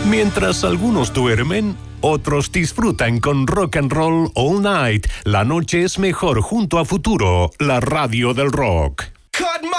Mientras algunos duermen, otros disfrutan con Rock and Roll All Night. La noche es mejor junto a Futuro, la radio del rock.